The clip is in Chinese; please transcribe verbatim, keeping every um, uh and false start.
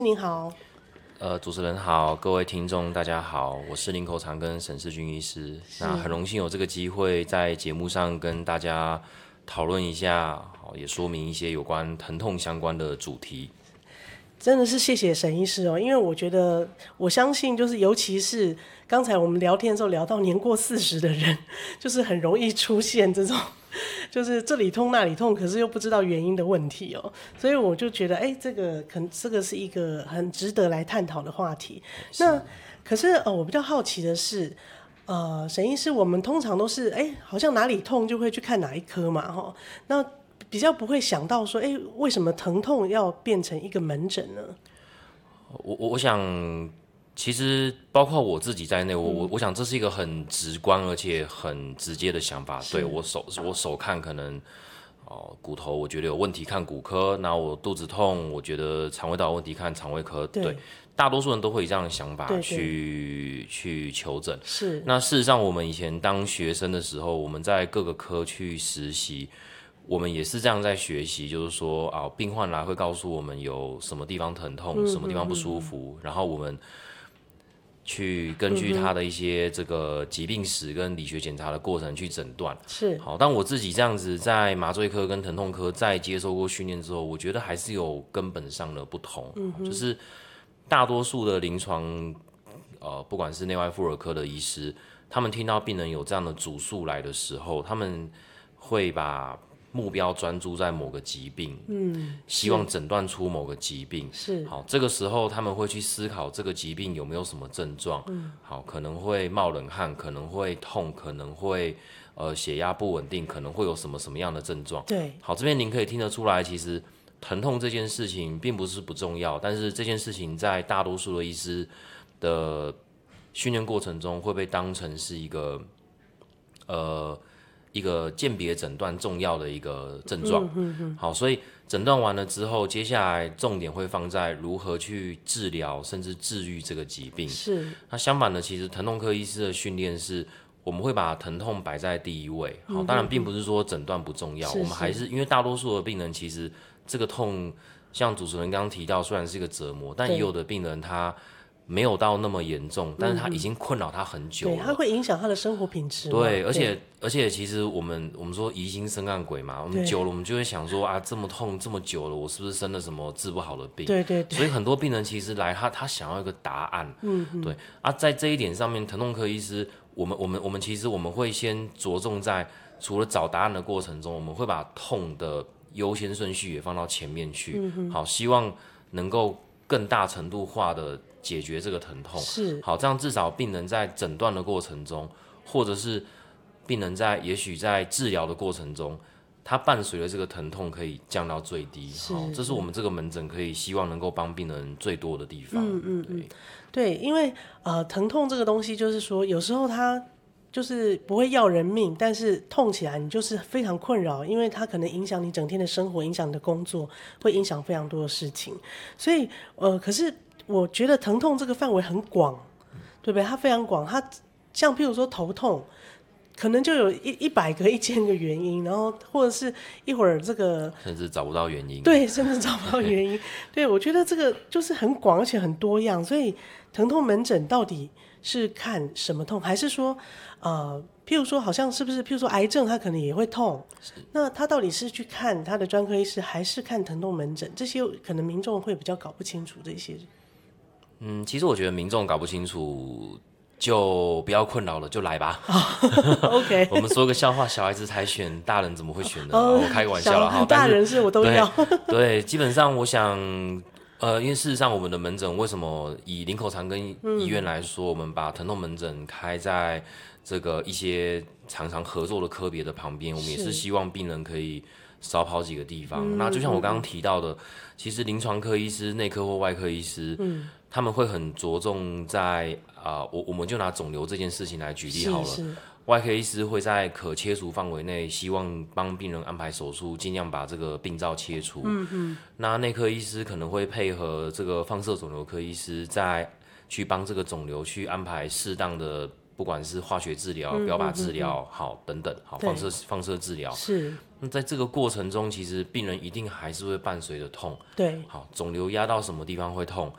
您好。 呃，主持人好，各位听众大家好，我是林口长庚沈世军医师。那很荣幸有这个机会在节目上跟大家讨论一下，也说明一些有关疼痛相关的主题。 真的是谢谢沈医师哦，因为我觉得我相信，就是尤其是刚才我们聊天的时候聊到年过四十的人，就是很容易出现这种，就是这里痛那里痛，可是又不知道原因的问题哦。所以我就觉得，哎，这个可这个是一个很值得来探讨的话题。那可是呃，我比较好奇的是。呃，沈医师，我们通常都是哎，好像哪里痛就会去看哪一科嘛，哈。那比较不会想到说，哎，为什么疼痛要变成一个门诊呢？ 我我我想，其实包括我自己在内，我我我想这是一个很直观而且很直接的想法。对我手我手看可能哦骨头我觉得有问题看骨科，然后我肚子痛我觉得肠胃道有问题看肠胃科。对，对大多数人都会以这样的想法去去求诊。 是。 那事实上，我们以前当学生的时候，我们在各个科去实习。我们也是这样在学习，就是说啊，病患来会告诉我们有什么地方疼痛，嗯、什么地方不舒服，嗯、然后我们去根据他的一些这个疾病史跟理学检查的过程去诊断。 是。 好，但我自己这样子在麻醉科跟疼痛科在接受过训练之后，我觉得还是有根本上的不同，嗯、就是大多数的临床，呃，不管是内外妇儿科的医师，他们听到病人有这样的主诉来的时候，他们会把目标专注在某个疾病，嗯，希望诊断出某个疾病， 是。 好，这个时候他们会去思考这个疾病有没有什么症状，嗯，好，可能会冒冷汗，可能会痛，可能会呃血压不稳定，可能会有什么什么样的症状， 对， 好，这边您可以听得出来，其实疼痛这件事情并不是不重要，但是这件事情在大多数的医师的训练过程中会被当成是一个呃。一个鉴别诊断重要的一个症状，嗯嗯嗯、好，所以诊断完了之后，接下来重点会放在如何去治疗，甚至治愈这个疾病。 是。 那相反的，其实疼痛科医师的训练是，我们会把疼痛摆在第一位。好，当然并不是说诊断不重要，嗯、我们还是因为大多数的病人其实这个痛，像主持人刚刚提到，虽然是一个折磨，但也有的病人他。没有到那么严重，但是他已经困扰他很久了， 对，他会影响他的生活品质。 对，而且而且其实我们我们说疑心生暗鬼嘛，我们久了我们就会想说啊，这么痛这么久了，我是不是生了什么治不好的病？ 对对对。 所以很多病人其实来他他想要一个答案，嗯，对啊，在这一点上面，疼痛科医师，我们我们我们其实我们会先着重在除了找答案的过程中，我们会把痛的优先顺序也放到前面去，嗯、好，希望能够更大程度化的。解决这个疼痛是好，这样至少病人在诊断的过程中，或者是病人在也许在治疗的过程中，它伴随着这个疼痛可以降到最低。好，这是我们这个门诊可以希望能够帮病人最多的地方。 嗯嗯嗯，对，因为呃，疼痛这个东西就是说，有时候它就是不会要人命，但是痛起来你就是非常困扰，因为它可能影响你整天的生活，影响你的工作，会影响非常多的事情。所以呃，可是。我觉得疼痛这个范围很广，对不对？它非常广，它像譬如说头痛，可能就有一一百个、一千个原因，然后或者是一会儿这个甚至找不到原因， 对，甚至找不到原因。对，我觉得这个就是很广而且很多样。所以疼痛门诊到底是看什么痛，还是说呃，譬如说好像是不是譬如说癌症，它可能也会痛，那他到底是去看他的专科医师，还是看疼痛门诊？这些可能民众会比较搞不清楚这些。 嗯，其实我觉得民众搞不清楚，就不要困扰了，就来吧。 Oh, OK， 我们说个笑话，小孩子才选，大人怎么会选呢？ Oh, 我开个玩笑了哈。 大人是我都要。 对, 对，基本上我想，呃，因为事实上我们的门诊为什么以林口长庚医院来说，嗯、我们把疼痛门诊开在这个一些常常合作的科别的旁边，我们也是希望病人可以。少跑几个地方，嗯、那就像我刚刚提到的，嗯、其实临床科医师、内科或外科医师，嗯、他们会很着重在啊、呃，我我们就拿肿瘤这件事情来举例好了。是是外科医师会在可切除范围内，希望帮病人安排手术，尽量把这个病灶切除。嗯嗯。那内科医师可能会配合这个放射肿瘤科医师，在去帮这个肿瘤去安排适当的。不管是化学治疗、标靶治疗，好等等，好放射放射治疗是。 那在这个过程中，其实病人一定还是会伴随着痛。 对， 好，肿瘤压到什么地方会痛？